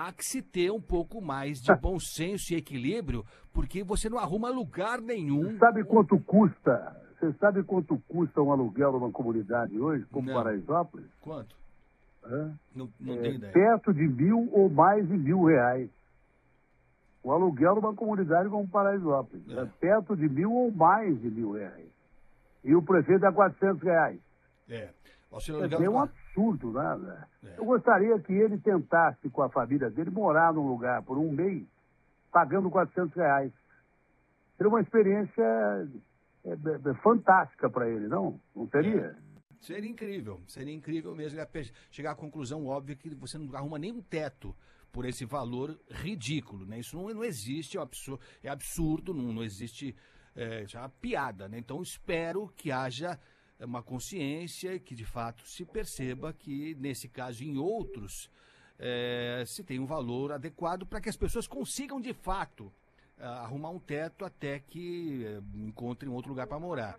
há que se ter um pouco mais de bom senso e equilíbrio, porque você não arruma lugar nenhum. Sabe quanto custa? Você sabe quanto custa um aluguel numa comunidade hoje, como Não. Paraisópolis? Quanto? É, Não tenho ideia. perto de 1.000 ou mais de R$ 1.000. O aluguel numa comunidade como Paraisópolis. É perto de 1.000 ou mais de R$ 1.000. E o prefeito dá R$ 400. É um absurdo, né? Eu gostaria que ele tentasse, com a família dele, morar num lugar por um mês, pagando R$ 400. Seria uma experiência fantástica para ele, não? Não seria? Seria incrível mesmo. Chegar à conclusão óbvia que você não arruma nem um teto por esse valor ridículo, né? Isso não existe, é absurdo, não existe já piada, né? Então espero que haja uma consciência, que de fato se perceba que nesse caso e em outros se tem um valor adequado para que as pessoas consigam de fato arrumar um teto até que encontrem outro lugar para morar.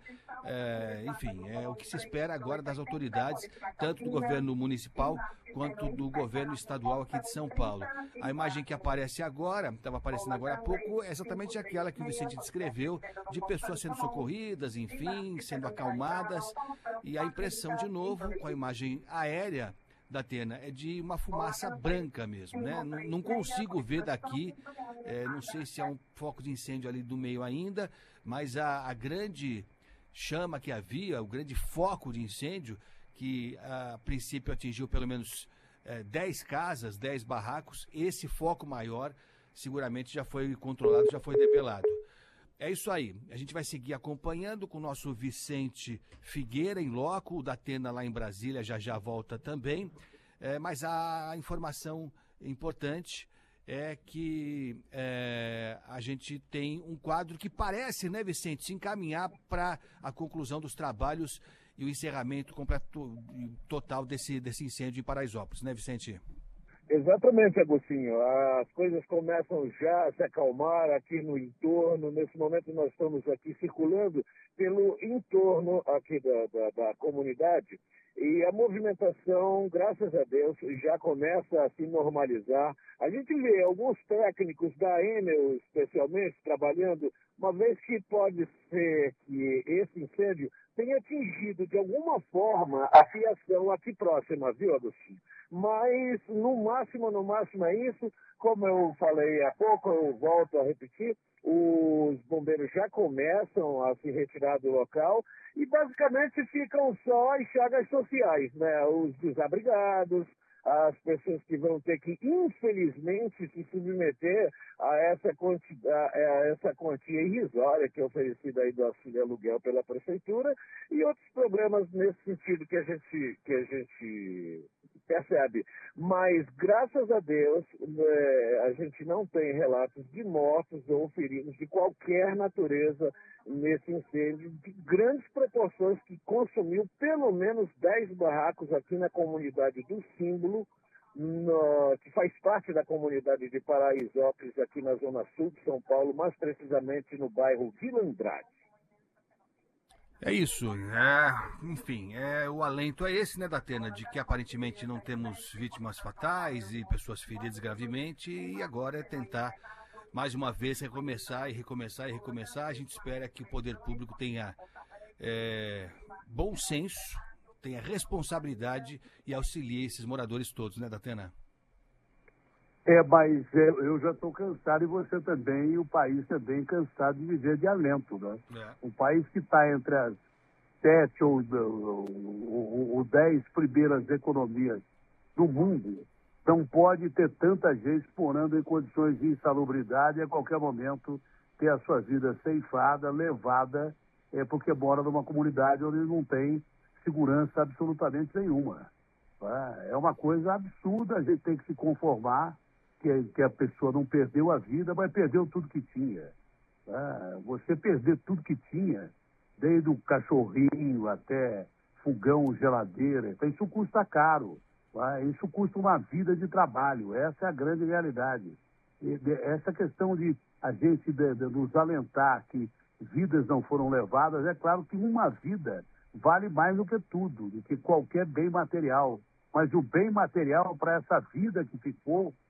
Enfim, é o que se espera agora das autoridades, tanto do governo municipal quanto do governo estadual aqui de São Paulo. A imagem que aparece agora, estava aparecendo agora há pouco, é exatamente aquela que o Vicente descreveu, de pessoas sendo socorridas, enfim, sendo acalmadas, e a impressão, de novo, com a imagem aérea da Atena, é de uma fumaça branca mesmo, né? Não consigo ver daqui, não sei se é um foco de incêndio ali do meio ainda, mas a grande chama que havia, o grande foco de incêndio, que a princípio atingiu pelo menos 10 casas, 10 barracos, esse foco maior seguramente já foi controlado, já foi debelado. É isso aí, a gente vai seguir acompanhando com o nosso Vicente Figueira em loco, o da Atena lá em Brasília já volta também, mas a informação importante é que a gente tem um quadro que parece, né, Vicente, se encaminhar para a conclusão dos trabalhos e o encerramento completo, total desse incêndio em Paraisópolis, né, Vicente? Exatamente, Agostinho. As coisas começam já a se acalmar aqui no entorno. Nesse momento nós estamos aqui circulando pelo entorno aqui da comunidade e a movimentação, graças a Deus, já começa a se normalizar. A gente vê alguns técnicos da Enel, especialmente, trabalhando, uma vez que pode ser que esse incêndio tenha atingido de alguma forma a fiação aqui próxima, viu, Agostinho? Mas no máximo é isso. Como eu falei há pouco, eu volto a repetir, os bombeiros já começam a se retirar do local e basicamente ficam só as chagas sociais, né? Os desabrigados, as pessoas que vão ter que, infelizmente, se submeter a essa quantia irrisória que é oferecida aí do auxílio aluguel pela prefeitura e outros problemas nesse sentido que a gente percebe. Mas, graças a Deus, a gente não tem relatos de mortos ou feridos de qualquer natureza nesse incêndio de grandes proporções que consumiu pelo menos 10 barracos aqui na comunidade do Símbolo, que faz parte da comunidade de Paraisópolis, aqui na zona sul de São Paulo, mais precisamente no bairro Vila Andrade. É isso, enfim, o alento é esse, né, Datena, de que aparentemente não temos vítimas fatais e pessoas feridas gravemente, e agora é tentar mais uma vez recomeçar. A gente espera que o poder público tenha bom senso, tenha responsabilidade e auxilie esses moradores todos, né, Datena? Mas eu já estou cansado e você também, e o país também cansado de viver de alento, né? Um país que está entre as 7 ou 10 primeiras economias do mundo não pode ter tanta gente morando em condições de insalubridade e a qualquer momento ter a sua vida ceifada, levada, porque mora numa comunidade onde não tem segurança absolutamente nenhuma. É uma coisa absurda, a gente tem que se conformar que a pessoa não perdeu a vida, mas perdeu tudo que tinha. Você perder tudo que tinha, desde o cachorrinho até fogão, geladeira, então isso custa caro. Isso custa uma vida de trabalho, essa é a grande realidade. E essa questão de a gente nos alentar que vidas não foram levadas, é claro que uma vida vale mais do que tudo, do que qualquer bem material. Mas o bem material para essa vida que ficou